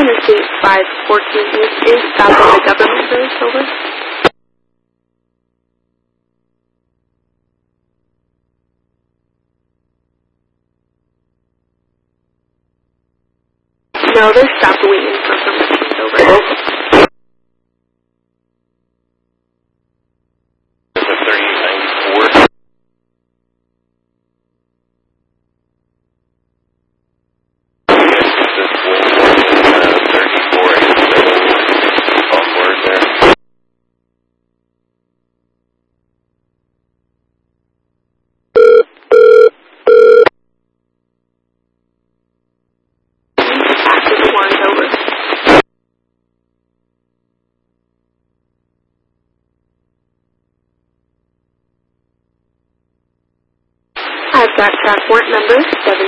Interstate 514 East is south of the Government Bridge, over. No, they're stopped waiting for permissions, over. The 3894. I've got track warrant number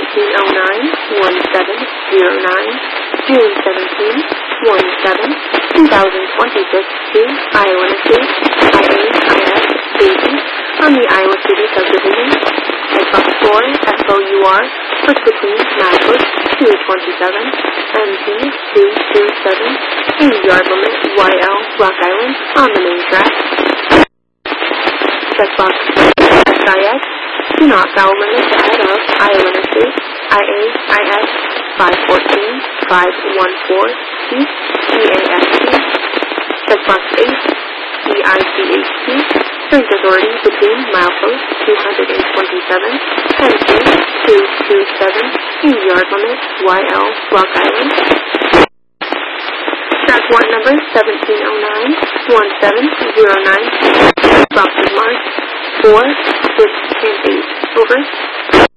1709-1709, June 17, 17, 2026 to Iowa State, IAIS, Daisy, on the Iowa City subdivision, Xbox 4, FOUR, puts between milepost 227, MT 227, and yard limit YL, Rock Island, on the main track. Checkbox SIS, do not foul limit ahead of Iowa State, IAIS 514, 514, East, EAST. Checkbox 8, EICHT, range authority between milepost 227, MT 227, and yard limit YL, Rock Island. Track warrant number 1709-1709, boxes marked 4, 6, and 8, over.